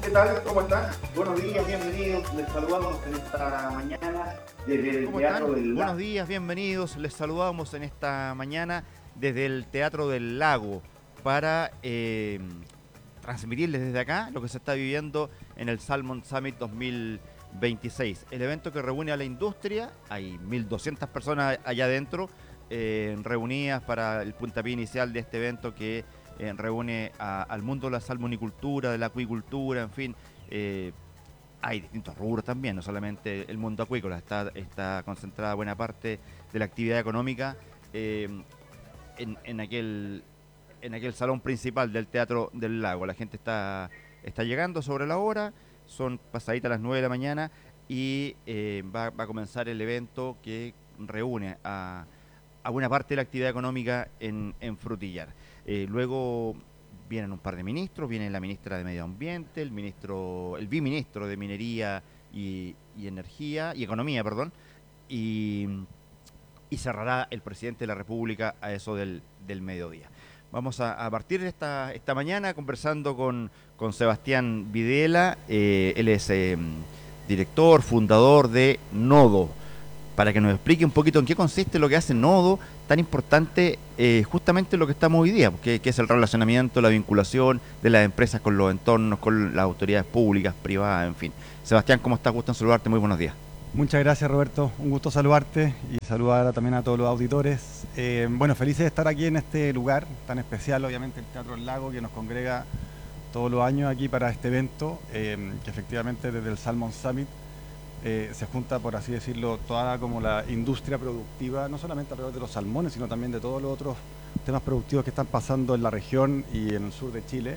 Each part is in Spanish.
¿qué tal? ¿Cómo están? Buenos días, bienvenidos. Les saludamos en esta mañana desde el ¿Cómo Teatro están? del Buenos Lago. días, bienvenidos. Les saludamos en esta mañana desde el Teatro del Lago para transmitirles desde acá lo que se está viviendo en el Salmon Summit 2026. El evento que reúne a la industria, hay 1.200 personas allá adentro reunidas para el puntapié inicial de este evento que reúne al mundo de la salmonicultura, de la acuicultura, en fin. Hay distintos rubros también, no solamente el mundo acuícola, está concentrada buena parte de la actividad económica eh, en aquel salón principal del Teatro del Lago. La gente está llegando sobre la hora, son pasaditas las 9 de la mañana y va a comenzar el evento que reúne a buena parte de la actividad económica en Frutillar. Luego vienen un par de ministros, viene la ministra de Medio Ambiente, el biministro de Minería y Energía, y Economía, perdón, y, y cerrará el presidente de la República a eso del mediodía. Vamos a partir de esta mañana conversando con Sebastián Videla, él es director, fundador de Nodo, para que nos explique un poquito en qué consiste lo que hace Nodo, tan importante justamente lo que estamos hoy día, que es el relacionamiento, la vinculación de las empresas con los entornos, con las autoridades públicas, privadas, en fin. Sebastián, ¿cómo estás? Gusto en saludarte, muy buenos días. Muchas gracias, Roberto, un gusto saludarte y saludar también a todos los auditores. Bueno, felices de estar aquí en este lugar tan especial, obviamente el Teatro del Lago, que nos congrega todos los años aquí para este evento, que efectivamente desde el Salmon Summit se junta, por así decirlo, toda como la industria productiva, no solamente alrededor de los salmones, sino también de todos los otros temas productivos que están pasando en la región y en el sur de Chile.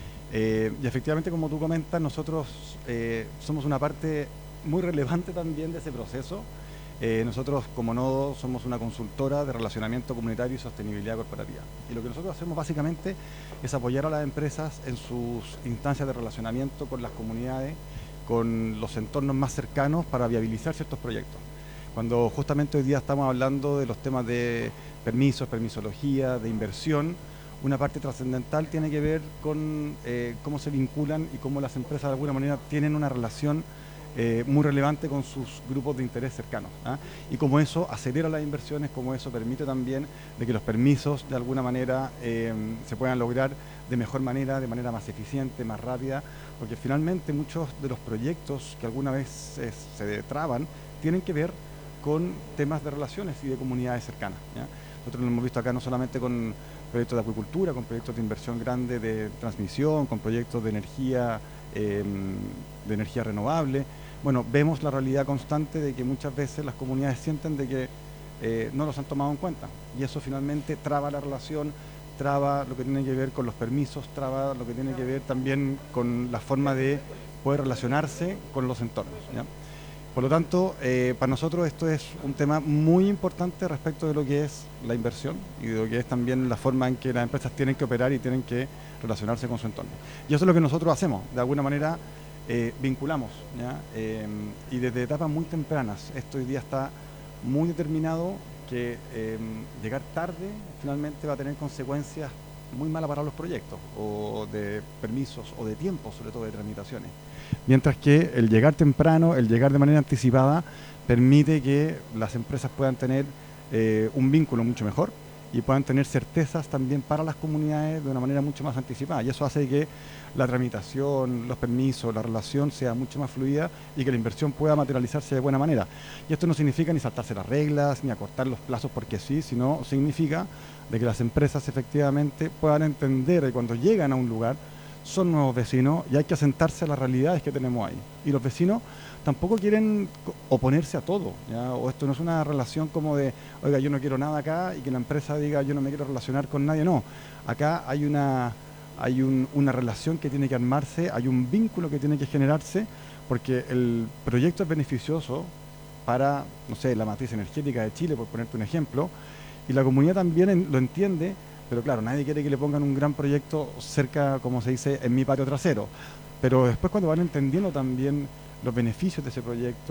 Y efectivamente, como tú comentas, nosotros somos una parte muy relevante también de ese proceso. Nosotros, como Nodo, somos una consultora de relacionamiento comunitario y sostenibilidad corporativa. Y lo que nosotros hacemos básicamente es apoyar a las empresas en sus instancias de relacionamiento con las comunidades, con los entornos más cercanos para viabilizar ciertos proyectos. Cuando justamente hoy día estamos hablando de los temas de permisos, permisología, de inversión, una parte trascendental tiene que ver con cómo se vinculan y cómo las empresas de alguna manera tienen una relación muy relevante con sus grupos de interés cercanos, ¿ah? Y como eso acelera las inversiones, como eso permite también de que los permisos de alguna manera se puedan lograr de mejor manera, de manera más eficiente, más rápida, porque finalmente muchos de los proyectos que alguna vez se traban tienen que ver con temas de relaciones y de comunidades cercanas, ¿ya? Nosotros lo hemos visto acá no solamente con proyectos de acuicultura, con proyectos de inversión grande de transmisión, con proyectos de energía renovable. Bueno, vemos la realidad constante de que muchas veces las comunidades sienten de que no los han tomado en cuenta y eso finalmente traba la relación, traba lo que tiene que ver con los permisos, traba lo que tiene que ver también con la forma de poder relacionarse con los entornos, ¿ya? Por lo tanto, para nosotros esto es un tema muy importante respecto de lo que es la inversión y de lo que es también la forma en que las empresas tienen que operar y tienen que relacionarse con su entorno. Y eso es lo que nosotros hacemos, de alguna manera vinculamos, ¿ya? Y desde etapas muy tempranas. Esto hoy día está muy determinado que llegar tarde finalmente va a tener consecuencias muy malas para los proyectos, o de permisos, o de tiempo, sobre todo de tramitaciones. Mientras que el llegar temprano, el llegar de manera anticipada, permite que las empresas puedan tener un vínculo mucho mejor y puedan tener certezas también para las comunidades de una manera mucho más anticipada. Y eso hace que la tramitación, los permisos, la relación sea mucho más fluida y que la inversión pueda materializarse de buena manera. Y esto no significa ni saltarse las reglas, ni acortar los plazos porque sí, sino significa de que las empresas efectivamente puedan entender que cuando llegan a un lugar son nuevos vecinos y hay que asentarse a las realidades que tenemos ahí. Y los vecinos tampoco quieren oponerse a todo, ¿ya? O esto no es una relación como de, oiga, yo no quiero nada acá, y que la empresa diga, yo no me quiero relacionar con nadie. No, acá hay una relación que tiene que armarse, hay un vínculo que tiene que generarse, porque el proyecto es beneficioso para, no sé, la matriz energética de Chile, por ponerte un ejemplo, y la comunidad también lo entiende, pero claro, nadie quiere que le pongan un gran proyecto cerca, como se dice, en mi patio trasero. Pero después, cuando van entendiendo también los beneficios de ese proyecto,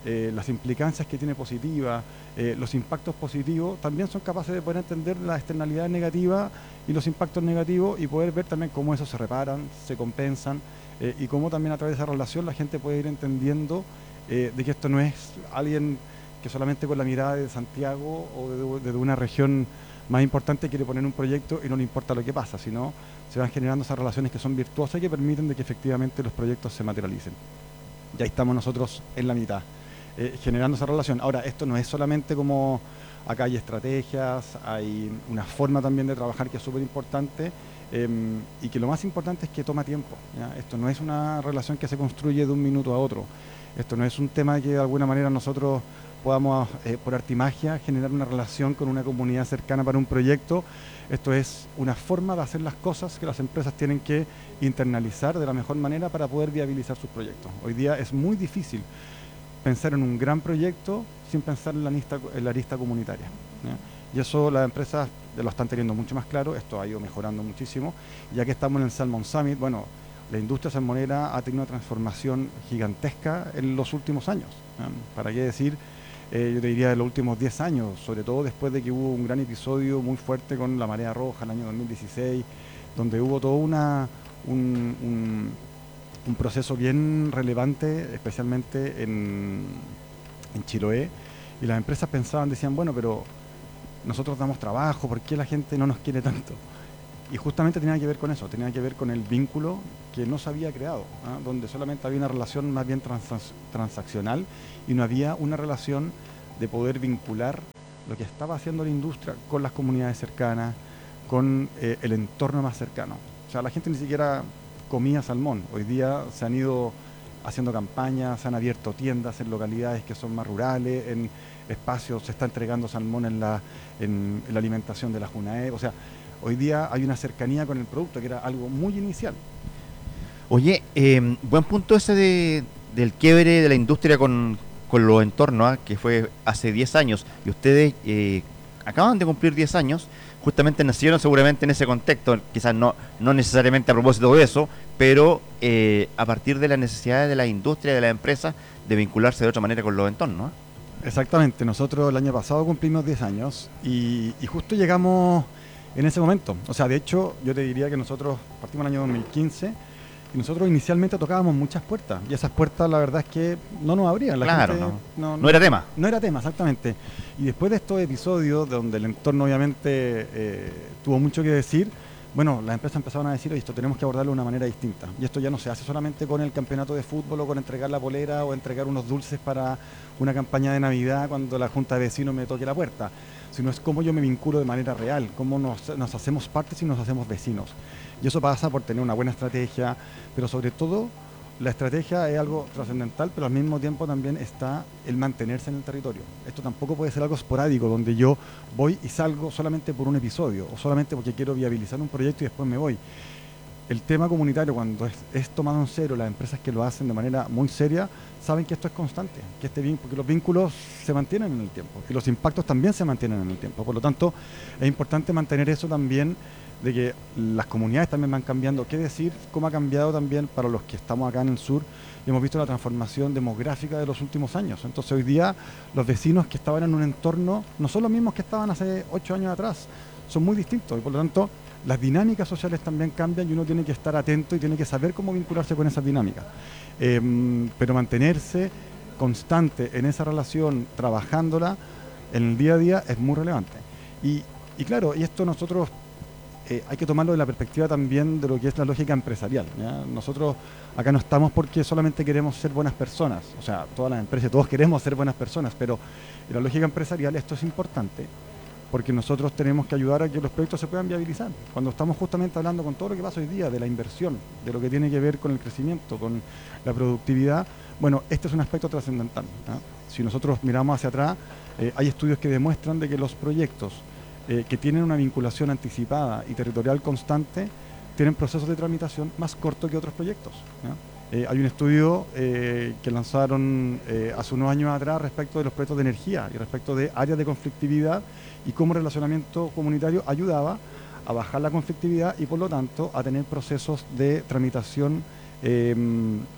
las implicancias que tiene positivas, los impactos positivos, también son capaces de poder entender las externalidades negativas y los impactos negativos y poder ver también cómo esos se reparan, se compensan y cómo también a través de esa relación la gente puede ir entendiendo de que esto no es alguien que solamente con la mirada de Santiago o de una región más importante quiere poner un proyecto y no le importa lo que pasa, sino se van generando esas relaciones que son virtuosas y que permiten de que efectivamente los proyectos se materialicen. Y ahí estamos nosotros en la mitad, generando esa relación. Ahora, esto no es solamente como acá hay estrategias, hay una forma también de trabajar que es súper importante y que lo más importante es que toma tiempo, ¿ya? Esto no es una relación que se construye de un minuto a otro. Esto no es un tema que de alguna manera nosotros podamos, por artimagia, generar una relación con una comunidad cercana para un proyecto. Esto es una forma de hacer las cosas que las empresas tienen que internalizar de la mejor manera para poder viabilizar sus proyectos. Hoy día es muy difícil pensar en un gran proyecto sin pensar en la arista comunitaria, ¿ya? Y eso las empresas lo están teniendo mucho más claro. Esto ha ido mejorando muchísimo. Ya que estamos en el Salmon Summit, bueno, la industria salmonera ha tenido una transformación gigantesca en los últimos años, ¿ya? ¿Para qué decir? Yo te diría de los últimos 10 años, sobre todo después de que hubo un gran episodio muy fuerte con la marea roja en el año 2016, donde hubo todo un proceso bien relevante, especialmente en Chiloé, y las empresas pensaban, decían, bueno, pero nosotros damos trabajo, ¿por qué la gente no nos quiere tanto? Y justamente tenía que ver con eso, tenía que ver con el vínculo que no se había creado, ¿eh? Donde solamente había una relación más bien transaccional y no había una relación de poder vincular lo que estaba haciendo la industria con las comunidades cercanas, con el entorno más cercano. O sea, la gente ni siquiera comía salmón. Hoy día se han ido haciendo campañas, se han abierto tiendas en localidades que son más rurales, en espacios, se está entregando salmón en la alimentación de la JUNAEP. O sea, hoy día hay una cercanía con el producto que era algo muy inicial. Oye, buen punto ese del quiebre de la industria con los entornos, que fue hace 10 años. Y ustedes acaban de cumplir 10 años, justamente nacieron seguramente en ese contexto, quizás no necesariamente a propósito de eso, pero a partir de la necesidad de la industria, de la empresa, de vincularse de otra manera con los entornos. Exactamente, nosotros el año pasado cumplimos 10 años y justo llegamos en ese momento. O sea, de hecho, yo te diría que nosotros partimos en el año 2015 y nosotros inicialmente tocábamos muchas puertas y esas puertas la verdad es que no nos abrían. Claro, gente no era tema. No era tema, exactamente. Y después de estos episodios donde el entorno obviamente tuvo mucho que decir, bueno, las empresas empezaron a decir, oye, esto tenemos que abordarlo de una manera distinta. Y esto ya no se hace solamente con el campeonato de fútbol o con entregar la polera o entregar unos dulces para una campaña de Navidad cuando la junta de vecinos me toque la puerta, sino es cómo yo me vinculo de manera real, cómo nos hacemos partes y nos hacemos vecinos. Y eso pasa por tener una buena estrategia, pero sobre todo la estrategia es algo trascendental, pero al mismo tiempo también está el mantenerse en el territorio. Esto tampoco puede ser algo esporádico, donde yo voy y salgo solamente por un episodio, o solamente porque quiero viabilizar un proyecto y después me voy. El tema comunitario, cuando es tomado en serio, las empresas que lo hacen de manera muy seria, saben que esto es constante, que porque los vínculos se mantienen en el tiempo, y los impactos también se mantienen en el tiempo. Por lo tanto, es importante mantener eso también, de que las comunidades también van cambiando. ¿Qué decir? ¿Cómo ha cambiado también para los que estamos acá en el sur? Hemos visto la transformación demográfica de los últimos años. Entonces hoy día los vecinos que estaban en un entorno no son los mismos que estaban hace 8 años atrás, son muy distintos y por lo tanto las dinámicas sociales también cambian y uno tiene que estar atento y tiene que saber cómo vincularse con esas dinámicas. Pero mantenerse constante en esa relación, trabajándola en el día a día es muy relevante. Y claro, y esto nosotros hay que tomarlo de la perspectiva también de lo que es la lógica empresarial, ¿ya? Nosotros acá no estamos porque solamente queremos ser buenas personas, o sea, todas las empresas, todos queremos ser buenas personas, pero en la lógica empresarial esto es importante porque nosotros tenemos que ayudar a que los proyectos se puedan viabilizar. Cuando estamos justamente hablando con todo lo que pasa hoy día, de la inversión, de lo que tiene que ver con el crecimiento, con la productividad, bueno, este es un aspecto trascendental, ¿ya? Si nosotros miramos hacia atrás, hay estudios que demuestran de que los proyectos que tienen una vinculación anticipada y territorial constante tienen procesos de tramitación más cortos que otros proyectos, ¿ya? Hay un estudio que lanzaron hace unos años atrás respecto de los proyectos de energía y respecto de áreas de conflictividad y cómo el relacionamiento comunitario ayudaba a bajar la conflictividad y por lo tanto a tener procesos de tramitación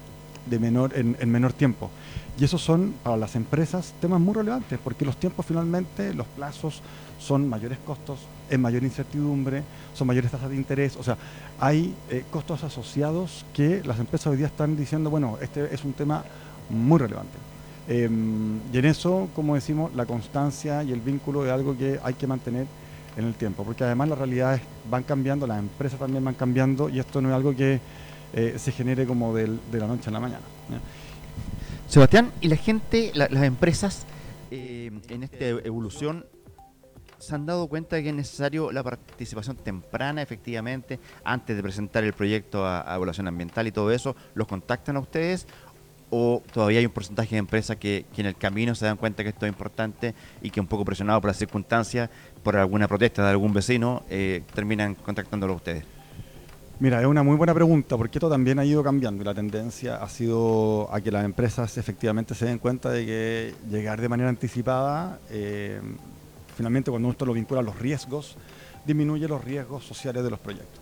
en menor tiempo. Y esos son, para las empresas, temas muy relevantes, porque los tiempos finalmente, los plazos son mayores costos, es mayor incertidumbre, son mayores tasas de interés, o sea, hay costos asociados que las empresas hoy día están diciendo, bueno, este es un tema muy relevante. Y en eso, como decimos, la constancia y el vínculo es algo que hay que mantener en el tiempo, porque además las realidades van cambiando, las empresas también van cambiando, y esto no es algo que se genere como de la noche a la mañana, ¿ya? Sebastián, y la gente, las empresas en esta evolución se han dado cuenta de que es necesario la participación temprana, efectivamente, antes de presentar el proyecto a evaluación ambiental y todo eso. ¿Los contactan a ustedes o todavía hay un porcentaje de empresas que en el camino se dan cuenta que esto es importante y que un poco presionado por las circunstancias, por alguna protesta de algún vecino, terminan contactándolo a ustedes? Mira, es una muy buena pregunta, porque esto también ha ido cambiando y la tendencia ha sido a que las empresas efectivamente se den cuenta de que llegar de manera anticipada, finalmente cuando esto lo vincula a los riesgos, disminuye los riesgos sociales de los proyectos.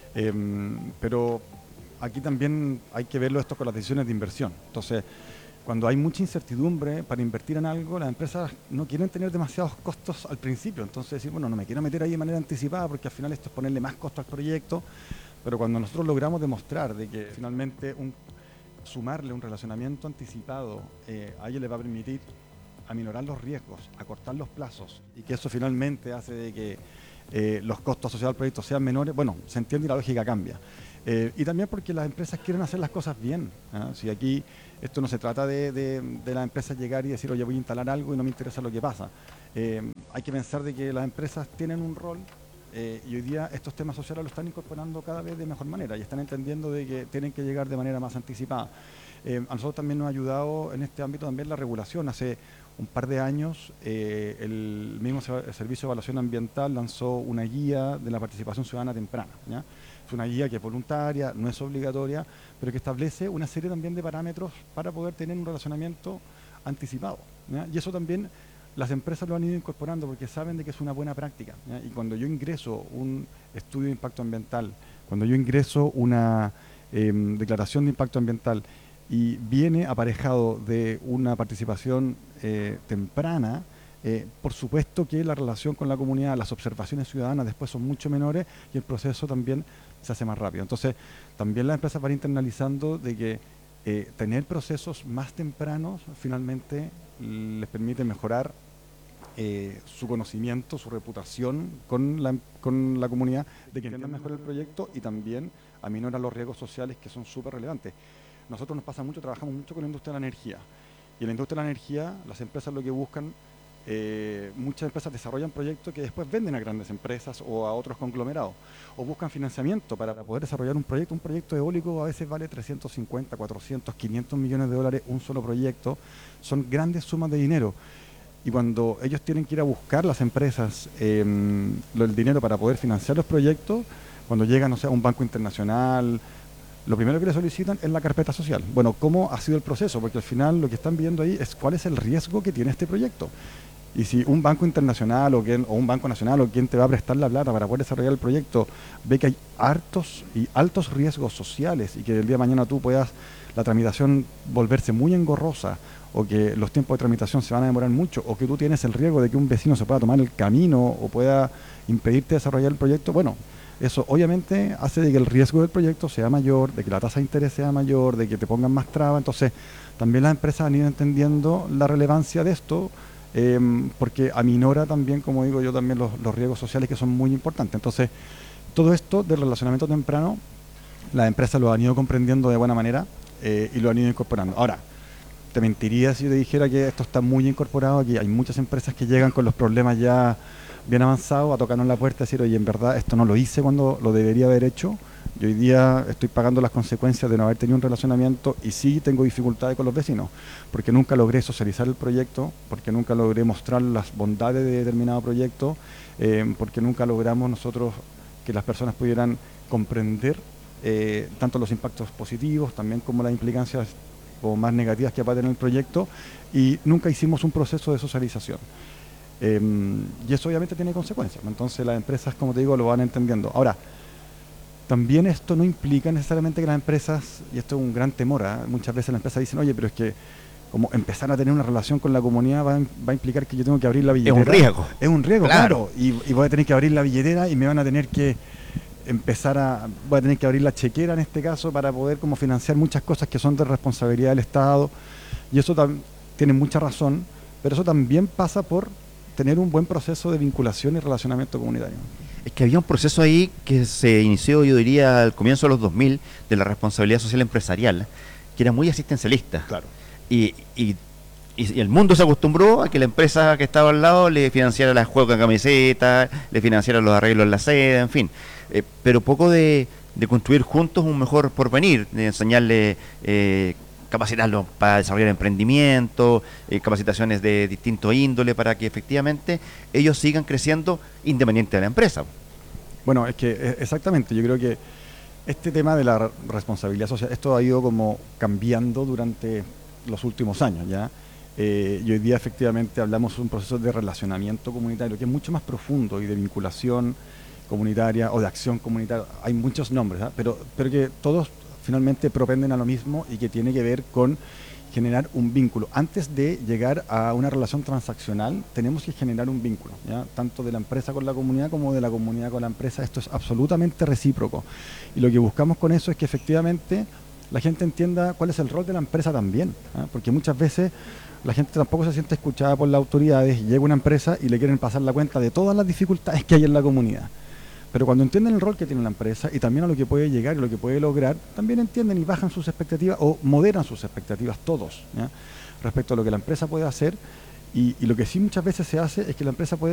Pero aquí también hay que verlo esto con las decisiones de inversión. Entonces, cuando hay mucha incertidumbre para invertir en algo, las empresas no quieren tener demasiados costos al principio. Entonces decir, bueno, no me quiero meter ahí de manera anticipada porque al final esto es ponerle más costo al proyecto. Pero cuando nosotros logramos demostrar de que finalmente sumarle un relacionamiento anticipado a ellos les va a permitir aminorar los riesgos, acortar los plazos, y que eso finalmente hace de que los costos asociados al proyecto sean menores, bueno, se entiende y la lógica cambia. Y también porque las empresas quieren hacer las cosas bien, ¿eh? Si aquí esto no se trata de las empresas llegar y decir, oye, voy a instalar algo y no me interesa lo que pasa. Hay que pensar de que las empresas tienen un rol. Y hoy día estos temas sociales lo están incorporando cada vez de mejor manera y están entendiendo de que tienen que llegar de manera más anticipada. A nosotros también nos ha ayudado en este ámbito también la regulación. Hace un par de años el mismo Servicio de Evaluación Ambiental lanzó una guía de la participación ciudadana temprana, ¿ya? Es una guía que es voluntaria, no es obligatoria, pero que establece una serie también de parámetros para poder tener un relacionamiento anticipado, ¿ya? Y eso también las empresas lo han ido incorporando porque saben de que es una buena práctica, ¿ya? Y cuando yo ingreso un estudio de impacto ambiental, cuando yo ingreso una declaración de impacto ambiental y viene aparejado de una participación temprana, por supuesto que la relación con la comunidad, las observaciones ciudadanas después son mucho menores y el proceso también se hace más rápido. Entonces, también las empresas van internalizando de que tener procesos más tempranos finalmente les permite mejorar su conocimiento, su reputación con la comunidad, de que entiendan mejor el proyecto y también aminora los riesgos sociales que son súper relevantes. Nosotros nos pasa mucho, trabajamos mucho con la industria de la energía. Y en la industria de la energía, las empresas lo que buscan, muchas empresas desarrollan proyectos que después venden a grandes empresas o a otros conglomerados, o buscan financiamiento para poder desarrollar un proyecto. Un proyecto eólico a veces vale 350, 400, 500 millones de dólares, un solo proyecto. Son grandes sumas de dinero. Y cuando ellos tienen que ir a buscar, las empresas, el dinero para poder financiar los proyectos, cuando llegan, no sé, a un banco internacional, lo primero que le solicitan es la carpeta social. Bueno, ¿cómo ha sido el proceso? Porque al final lo que están viendo ahí es cuál es el riesgo que tiene este proyecto. Y si un banco internacional o un banco nacional o quien te va a prestar la plata para poder desarrollar el proyecto ve que hay altos riesgos sociales y que el día de mañana tú puedas la tramitación volverse muy engorrosa, o que los tiempos de tramitación se van a demorar mucho, o que tú tienes el riesgo de que un vecino se pueda tomar el camino o pueda impedirte desarrollar el proyecto, bueno, eso obviamente hace de que el riesgo del proyecto sea mayor, de que la tasa de interés sea mayor, de que te pongan más trabas. Entonces, también las empresas han ido entendiendo la relevancia de esto, porque aminora también, como digo yo, también los riesgos sociales que son muy importantes. Entonces, todo esto del relacionamiento temprano, las empresas lo han ido comprendiendo de buena manera y lo han ido incorporando. Ahora, te mentiría si yo te dijera que esto está muy incorporado, aquí hay muchas empresas que llegan con los problemas ya bien avanzados a tocarnos la puerta y decir, oye, en verdad esto no lo hice cuando lo debería haber hecho, y hoy día estoy pagando las consecuencias de no haber tenido un relacionamiento y sí tengo dificultades con los vecinos, porque nunca logré socializar el proyecto, porque nunca logré mostrar las bondades de determinado proyecto, porque nunca logramos nosotros que las personas pudieran comprender tanto los impactos positivos también como las implicancias o más negativas que va a tener el proyecto, y nunca hicimos un proceso de socialización. Y eso obviamente tiene consecuencias. Entonces las empresas, como te digo, lo van entendiendo. Ahora, también esto no implica necesariamente que las empresas, y esto es un gran temor, muchas veces las empresas dicen, oye, pero es que como empezar a tener una relación con la comunidad va a implicar que yo tengo que abrir la billetera. Es un riesgo. Es un riesgo, Claro. claro. Y voy a tener que abrir la billetera y me van a tener que voy a tener que abrir la chequera en este caso para poder como financiar muchas cosas que son de responsabilidad del Estado. Y eso tiene mucha razón, pero eso también pasa por tener un buen proceso de vinculación y relacionamiento comunitario. Es que había un proceso ahí que se inició, yo diría, al comienzo de los 2000, de la responsabilidad social empresarial, que era muy asistencialista. Claro. Y el mundo se acostumbró a que la empresa que estaba al lado le financiara las juegos de camiseta, le financiara los arreglos en la sede, en fin. Pero poco de construir juntos un mejor porvenir, de enseñarle, capacitarlos para desarrollar emprendimiento, capacitaciones de distinto índole, para que efectivamente ellos sigan creciendo independiente de la empresa. Bueno, es que exactamente, yo creo que este tema de la responsabilidad social, esto ha ido como cambiando durante los últimos años, ¿ya? Y hoy día efectivamente hablamos de un proceso de relacionamiento comunitario que es mucho más profundo y de vinculación comunitaria o de acción comunitaria. Hay muchos nombres, ¿eh? pero que todos finalmente propenden a lo mismo y que tiene que ver con generar un vínculo. Antes de llegar a una relación transaccional, tenemos que generar un vínculo, ¿ya? Tanto de la empresa con la comunidad como de la comunidad con la empresa. Esto es absolutamente recíproco. Y lo que buscamos con eso es que efectivamente la gente entienda cuál es el rol de la empresa también, ¿eh? Porque muchas veces la gente tampoco se siente escuchada por las autoridades y llega una empresa y le quieren pasar la cuenta de todas las dificultades que hay en la comunidad. Pero cuando entienden el rol que tiene la empresa y también a lo que puede llegar y lo que puede lograr, también entienden y bajan sus expectativas o moderan sus expectativas todos, ¿ya? Respecto a lo que la empresa puede hacer. Y lo que sí muchas veces se hace es que la empresa puede